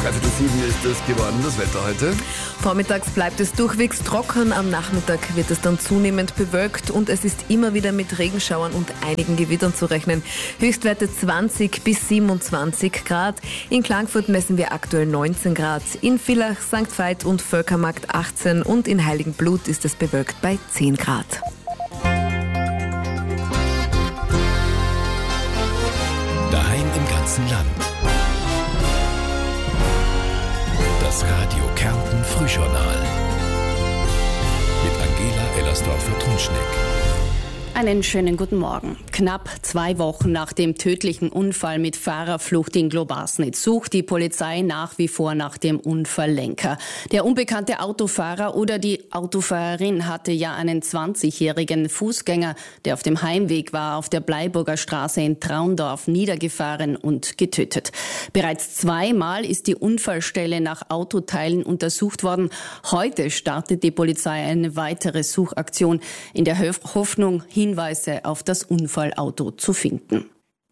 7:15 ist es geworden, das Wetter heute. Vormittags bleibt es durchwegs trocken, am Nachmittag wird es dann zunehmend bewölkt und es ist immer wieder mit Regenschauern und einigen Gewittern zu rechnen. Höchstwerte 20 bis 27 Grad. In Klagenfurt messen wir aktuell 19 Grad. In Villach, St. Veit und Völkermarkt 18 und in Heiligenblut ist es bewölkt bei 10 Grad. Daheim im ganzen Land. Das Radio Kärnten Frühjournal mit Angela Ellersdorfer-Trunschnick. Einen schönen guten Morgen. Knapp 2 Wochen nach dem tödlichen Unfall mit Fahrerflucht in Globasnitz sucht die Polizei nach wie vor nach dem Unfalllenker. Der unbekannte Autofahrer oder die Autofahrerin hatte ja einen 20-jährigen Fußgänger, der auf dem Heimweg war, auf der Bleiburger Straße in Traundorf niedergefahren und getötet. Bereits 2-mal ist die Unfallstelle nach Autoteilen untersucht worden. Heute startet die Polizei eine weitere Suchaktion in der Hoffnung, Hinweise auf das Unfallauto zu finden.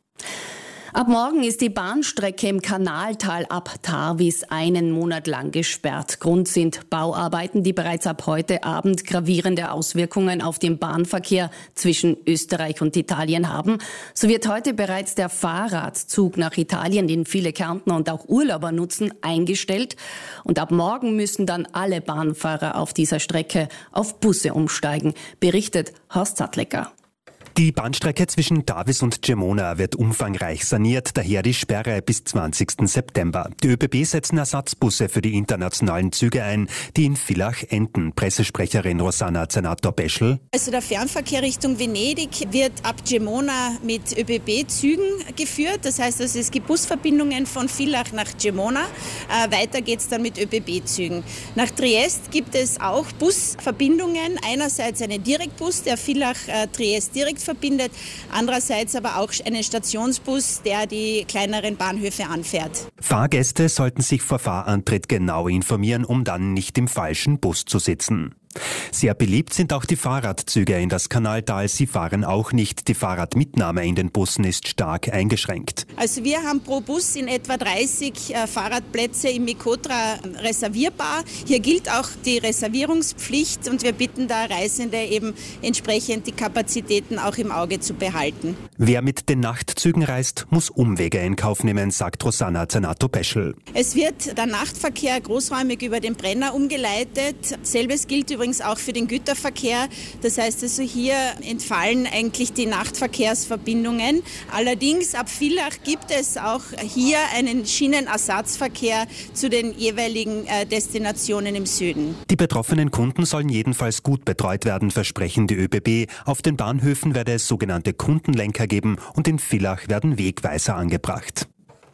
Ab morgen ist die Bahnstrecke im Kanaltal ab Tarvis 1 Monat lang gesperrt. Grund sind Bauarbeiten, die bereits ab heute Abend gravierende Auswirkungen auf den Bahnverkehr zwischen Österreich und Italien haben. So wird heute bereits der Fahrradzug nach Italien, den viele Kärntner und auch Urlauber nutzen, eingestellt. Und ab morgen müssen dann alle Bahnfahrer auf dieser Strecke auf Busse umsteigen, berichtet Horst Sattlecker. Die Bahnstrecke zwischen Tarvis und Gemona wird umfangreich saniert, daher die Sperre bis 20. September. Die ÖBB setzen Ersatzbusse für die internationalen Züge ein, die in Villach enden. Pressesprecherin Rosanna Zenator-Beschel. Also der Fernverkehr Richtung Venedig wird ab Gemona mit ÖBB-Zügen geführt. Das heißt, es gibt Busverbindungen von Villach nach Gemona. Weiter geht es dann mit ÖBB-Zügen. Nach Triest gibt es auch Busverbindungen. Einerseits einen Direktbus, der Villach-Triest direkt verbindet, andererseits aber auch einen Stationsbus, der die kleineren Bahnhöfe anfährt. Fahrgäste sollten sich vor Fahrantritt genau informieren, um dann nicht im falschen Bus zu sitzen. Sehr beliebt sind auch die Fahrradzüge in das Kanaltal. Sie fahren auch nicht. Die Fahrradmitnahme in den Bussen ist stark eingeschränkt. Also wir haben pro Bus in etwa 30 Fahrradplätze im Mikotra reservierbar. Hier gilt auch die Reservierungspflicht und wir bitten da Reisende eben entsprechend die Kapazitäten auch im Auge zu behalten. Wer mit den Nachtzügen reist, muss Umwege in Kauf nehmen, sagt Rosanna Zenator-Beschel. Es wird der Nachtverkehr großräumig über den Brenner umgeleitet. Selbes gilt übrigens auch für den Güterverkehr. Das heißt also, hier entfallen eigentlich die Nachtverkehrsverbindungen. Allerdings ab Villach gibt es auch hier einen Schienenersatzverkehr zu den jeweiligen Destinationen im Süden. Die betroffenen Kunden sollen jedenfalls gut betreut werden, versprechen die ÖBB. Auf den Bahnhöfen werde es sogenannte Kundenlenker geben und in Villach werden Wegweiser angebracht.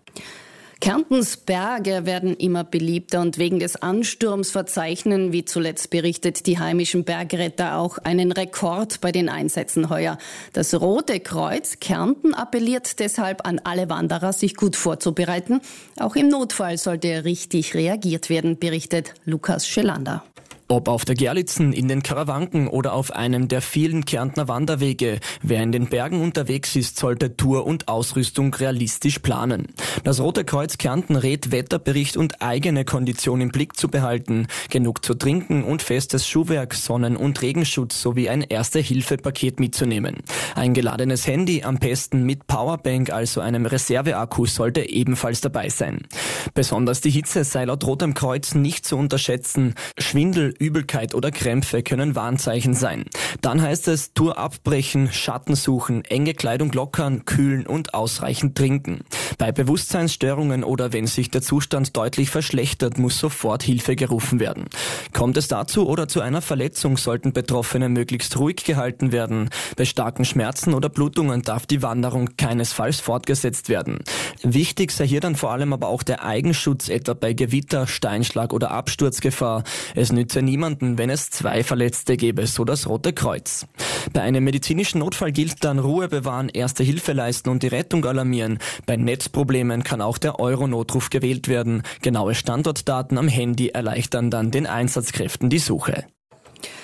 Kärntens Berge werden immer beliebter und wegen des Ansturms verzeichnen, wie zuletzt berichtet, die heimischen Bergretter auch einen Rekord bei den Einsätzen heuer. Das Rote Kreuz Kärnten appelliert deshalb an alle Wanderer, sich gut vorzubereiten. Auch im Notfall sollte richtig reagiert werden, berichtet Lukas Schelander. Ob auf der Gerlitzen, in den Karawanken oder auf einem der vielen Kärntner Wanderwege, wer in den Bergen unterwegs ist, sollte Tour und Ausrüstung realistisch planen. Das Rote Kreuz Kärnten rät, Wetterbericht und eigene Kondition im Blick zu behalten, genug zu trinken und festes Schuhwerk, Sonnen- und Regenschutz sowie ein Erste-Hilfe-Paket mitzunehmen. Ein geladenes Handy, am besten mit Powerbank, also einem Reserveakku, sollte ebenfalls dabei sein. Besonders die Hitze sei laut Rotem Kreuz nicht zu unterschätzen. Schwindel, Übelkeit oder Krämpfe können Warnzeichen sein. Dann heißt es Tour abbrechen, Schatten suchen, enge Kleidung lockern, kühlen und ausreichend trinken. Bei Bewusstseinsstörungen oder wenn sich der Zustand deutlich verschlechtert, muss sofort Hilfe gerufen werden. Kommt es dazu oder zu einer Verletzung, sollten Betroffene möglichst ruhig gehalten werden. Bei starken Schmerzen oder Blutungen darf die Wanderung keinesfalls fortgesetzt werden. Wichtig sei hier dann vor allem aber auch der Eigenschutz, etwa bei Gewitter, Steinschlag oder Absturzgefahr. Es nütze niemanden, wenn es 2 Verletzte gäbe, so das Rote Kreuz. Bei einem medizinischen Notfall gilt dann Ruhe bewahren, Erste Hilfe leisten und die Rettung alarmieren. Bei Netzproblemen kann auch der Euro-Notruf gewählt werden. Genaue Standortdaten am Handy erleichtern dann den Einsatzkräften die Suche.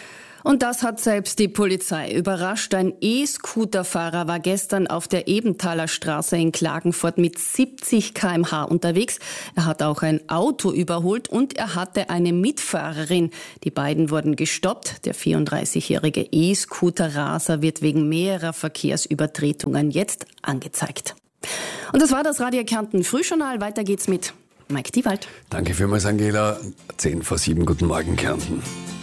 Und das hat selbst die Polizei überrascht. Ein E-Scooter-Fahrer war gestern auf der Ebenthaler Straße in Klagenfurt mit 70 km/h unterwegs. Er hat auch ein Auto überholt und er hatte eine Mitfahrerin. Die beiden wurden gestoppt. Der 34-jährige E-Scooter-Raser wird wegen mehrerer Verkehrsübertretungen jetzt angezeigt. Und das war das Radio Kärnten Frühjournal. Weiter geht's mit Mike Diewald. Danke vielmals, Angela. 6:10, guten Morgen, Kärnten.